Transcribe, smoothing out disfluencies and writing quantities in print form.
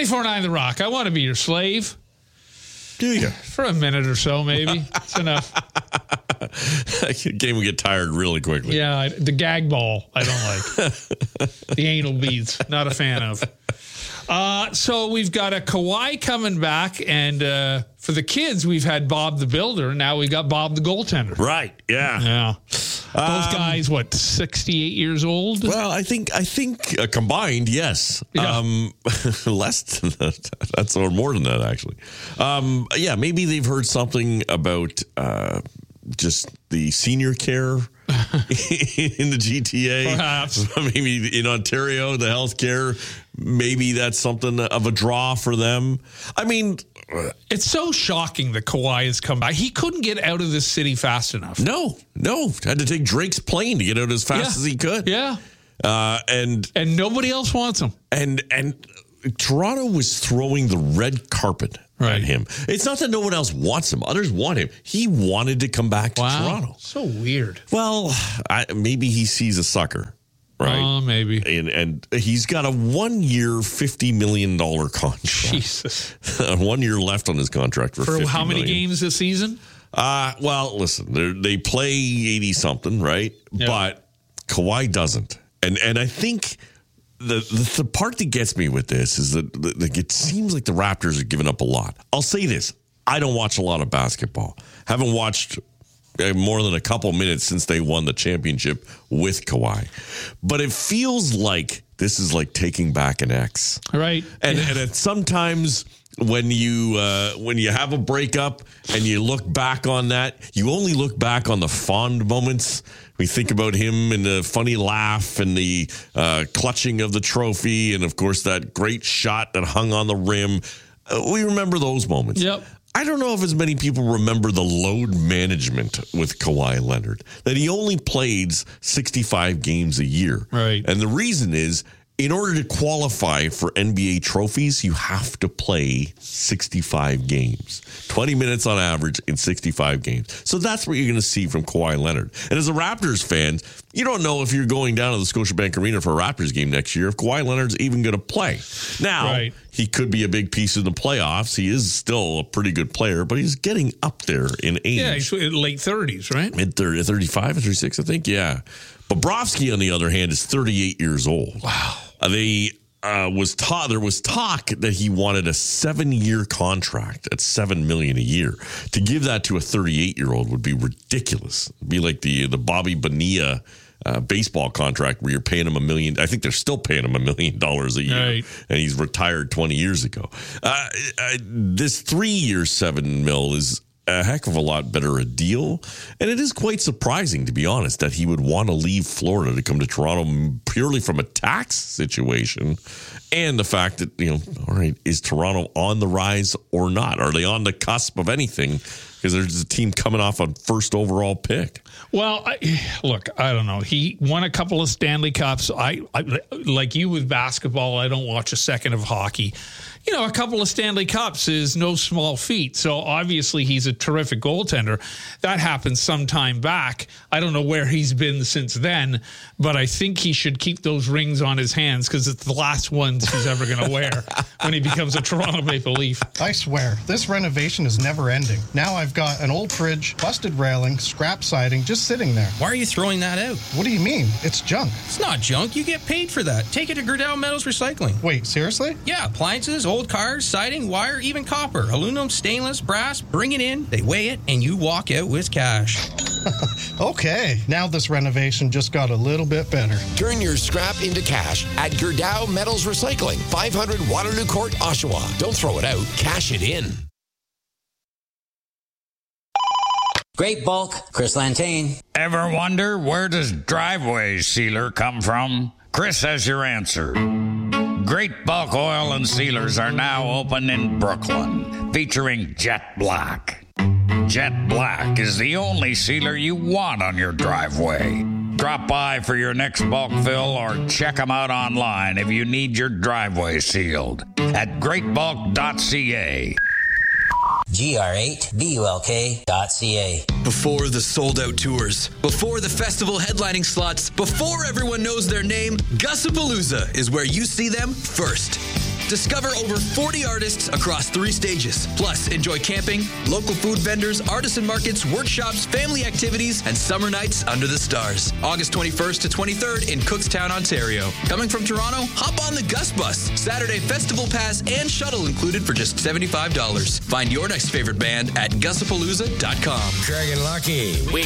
94.9 The Rock. I want to be your slave. Do you? For a minute or so, maybe. It's enough. Game will get tired really quickly. Yeah, the gag ball, I don't like. The anal beads, not a fan of. So we've got a Kawhi coming back, and for the kids, we've had Bob the Builder. Now we got Bob the goaltender. Right, yeah. Yeah. Those guys, 68 years old? Well, I think combined, yes. Yeah. Less than that. That's or more than that, actually. Yeah, maybe they've heard something about just the senior care in the GTA. Perhaps. Maybe in Ontario, the healthcare, maybe that's something of a draw for them. I mean, it's so shocking that Kawhi has come back. He couldn't get out of this city fast enough. No. Had to take Drake's plane to get out as fast as he could. Yeah. And nobody else wants him. And Toronto was throwing the red carpet at him. It's not that no one else wants him. Others want him. He wanted to come back to Toronto. So weird. Well, maybe he sees a sucker, right? Oh, maybe. And he's got a 1 year, $50 million contract. Jesus. 1 year left on his contract for $50 how many million. games this season? Well, listen, they play 80-something, right? Yeah. But Kawhi doesn't. And I think the part that gets me with this is that it seems like the Raptors are giving up a lot. I'll say this. I don't watch a lot of basketball. Haven't watched more than a couple minutes since they won the championship with Kawhi. But it feels like this is like taking back an ex. Right. And sometimes when you have a breakup and you look back on that, you only look back on the fond moments. We think about him and the funny laugh and the clutching of the trophy and, of course, that great shot that hung on the rim. We remember those moments. Yep. I don't know if as many people remember the load management with Kawhi Leonard, that he only played 65 games a year. Right. And the reason is, in order to qualify for NBA trophies, you have to play 65 games, 20 minutes on average in 65 games. So that's what you're going to see from Kawhi Leonard. And as a Raptors fan, you don't know if you're going down to the Scotiabank Arena for a Raptors game next year, if Kawhi Leonard's even going to play. Now, he could be a big piece in the playoffs. He is still a pretty good player, but he's getting up there in age. Yeah, he's in late 30s, right? Mid-30s, 35 or 36, I think, yeah. Bobrovsky, on the other hand, is 38 years old. Wow. There was talk that he wanted a 7-year contract at $7 million a year. To give that to a 38-year-old would be ridiculous. It'd be like the Bobby Bonilla baseball contract where you're paying him $1 million. I think they're still paying him $1 million a year, and he's retired 20 years ago. This 3-year $7 million is a heck of a lot better a deal. And it is quite surprising, to be honest, that he would want to leave Florida to come to Toronto purely from a tax situation. And the fact that, all right, is Toronto on the rise or not? Are they on the cusp of anything? Because there's a team coming off a first overall pick. Well, look, I don't know. He won a couple of Stanley Cups. I like you with basketball, I don't watch a second of hockey. A couple of Stanley Cups is no small feat. So obviously he's a terrific goaltender. That happened some time back. I don't know where he's been since then, but I think he should keep those rings on his hands because it's the last ones he's ever going to wear when he becomes a Toronto Maple Leaf. I swear, this renovation is never ending. Now I've got an old fridge, busted railing, scrap siding just sitting there. Why are you throwing that out? What do you mean? It's junk. It's not junk. You get paid for that. Take it to Gerdau Metals Recycling. Wait, seriously? Yeah, appliances, old cars, siding, wire, even copper, aluminum, stainless, brass. Bring it in, they weigh it, and you walk out with cash. Okay, now this renovation just got a little bit better. Turn your scrap into cash at Gerdau Metals Recycling, 500 Waterloo Court, Oshawa. Don't throw it out, cash it in. Great Bulk, Chris Lantain. Ever wonder where does driveway sealer come from? Chris has your answer. Great Bulk Oil and Sealers are now open in Brooklyn, featuring Jet Black. Jet Black is the only sealer you want on your driveway. Drop by for your next bulk fill or check them out online if you need your driveway sealed at greatbulk.ca. GR8BULK.ca. Before the sold-out tours, before the festival headlining slots, before everyone knows their name, Gussapalooza is where you see them first. Discover over 40 artists across 3 stages. Plus, enjoy camping, local food vendors, artisan markets, workshops, family activities, and summer nights under the stars. August 21st to 23rd in Cookstown, Ontario. Coming from Toronto, hop on the Gus Bus. Saturday festival pass and shuttle included for just $75. Find your next favorite band at Gusapalooza.com. Craig and Lucky.